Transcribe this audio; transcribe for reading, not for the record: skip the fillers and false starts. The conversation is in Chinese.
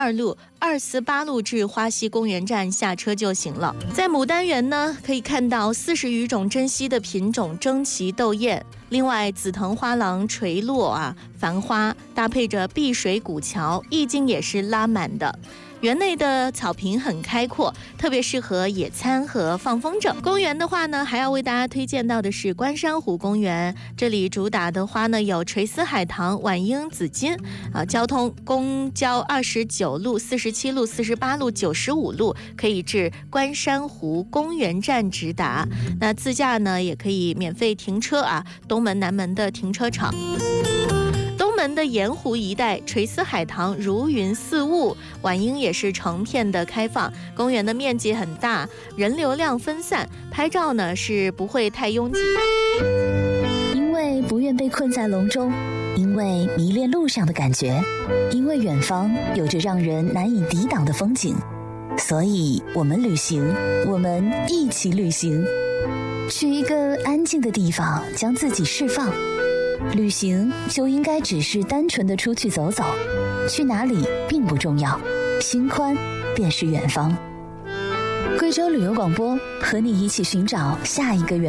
2路、248路至花溪公园站下车就行了。在牡丹园呢，可以看到40余种珍稀的品种争奇斗艳。另外，紫藤花廊垂落繁花，搭配着碧水古桥，意境也是拉满的。园内的草坪很开阔，特别适合野餐和放风筝。公园的话呢，还要为大家推荐到的是关山湖公园，这里主打的花呢有垂丝海棠、晚樱、紫金交通公交29路、47路、48路、95路可以至关山湖公园站直达。那自驾呢也可以免费停车东门、南门的停车场。东门的盐湖一带，垂丝海棠如云似雾，晚樱也是成片的开放。公园的面积很大，人流量分散，拍照呢是不会太拥挤。 因为不愿被困在笼中，因为迷恋路上的感觉，因为远方有着让人难以抵挡的风景，所以我们旅行，我们一起旅行，去一个安静的地方，将自己释放。旅行就应该只是单纯的出去走走，去哪里并不重要，心宽便是远方。贵州旅游广播，和你一起寻找下一个远方。